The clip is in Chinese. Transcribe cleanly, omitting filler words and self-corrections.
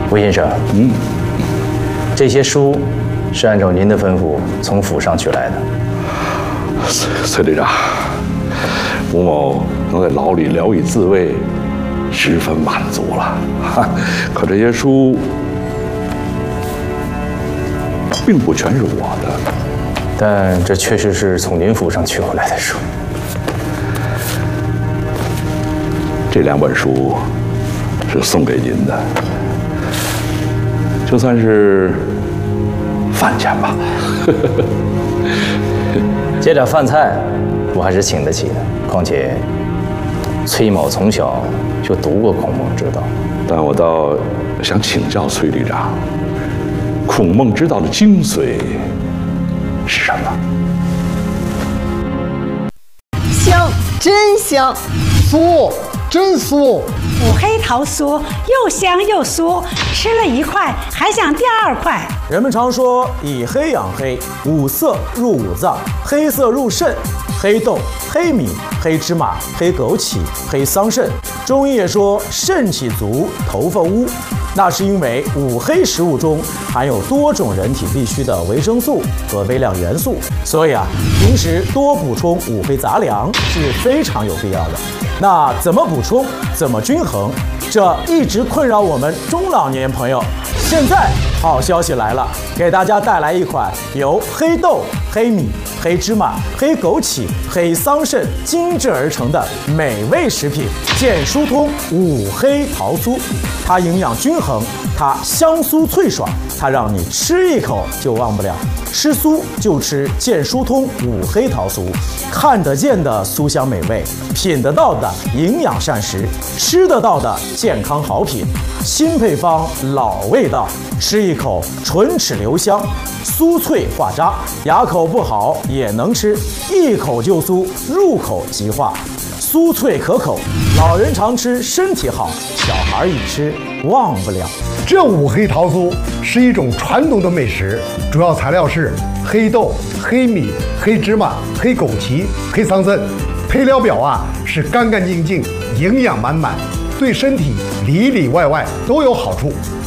吴先生，这些书是按照您的吩咐从府上取来的。 崔队长，吴某能在牢里聊以自慰，十分满足了。可这些书并不全是我的， 但这确实是从您府上取回来的书。 这2本书是送给您的，就算是饭钱吧。 这点饭菜，我还是请得起的。况且，崔某从小就读过孔孟之道。 但我倒想请教崔旅长，孔孟之道的精髓是什么？ 香，真香！ 酥，真酥！ 五黑桃酥又香又酥，吃了1块还想第2块。 人们常说以黑养黑，五色入五脏，黑色入肾，黑豆、黑米、黑芝麻、黑枸杞、黑桑葚。中医也说肾气足，头发乌，那是因为五黑食物中含有多种人体必需的维生素和微量元素，所以平时多补充五黑杂粮是非常有必要的。那怎么补充，怎么均衡，这一直困扰我们中老年朋友。现在好消息来了，给大家带来一款由黑豆、黑米、黑芝麻、黑枸杞、黑桑葚精制而成的美味食品——健疏通五黑桃酥。它营养均衡，它香酥脆爽，它让你吃一口就忘不了。吃酥就吃健疏通五黑桃酥，看得见的酥香美味，品得到的营养膳食，吃得到的健康好品。新配方，老味道，吃一口唇齿留香，酥脆化渣，牙口不好也能吃，一口就酥，入口即化，酥脆可口，老人常吃身体好，小孩一吃忘不了。 这五黑桃酥是一种传统的美食，主要材料是黑豆、黑米、黑芝麻、黑枸杞、黑桑葚，配料表是干干净净，营养满满，对身体里里外外都有好处。